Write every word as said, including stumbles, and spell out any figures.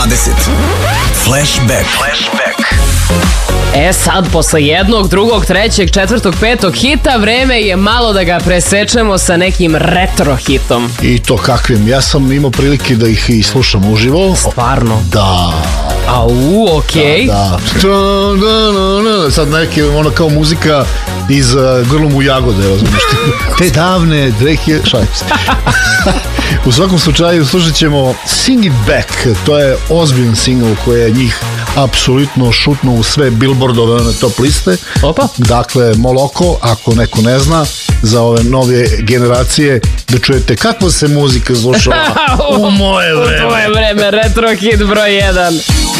dvadeset. Flashback. Flashback. E sad, posle jednog, drugog, trećeg, četvrtog, petog hita, vreme je malo da ga presečemo sa nekim retro hitom. I to kakvim? Ja sam imao prilike da ih i slušam uživo. Stvarno? Da. Au, okej. Da, da. Sad neke, ono kao muzika iz uh, Grlom u jagode, razumiješ? Te davne dve hiljade... Šalim se. U svakom slučaju slušat ćemo Sing It Back. To je ozbiljan single koji je njih apsolutno šutno u sve Billboardove one top liste. Opa. Dakle, Moloko, ako neko ne zna, za ove nove generacije, da čujete kakva se muzika slušala u moje vreme. U tvoje vreme, retro hit broj jedan.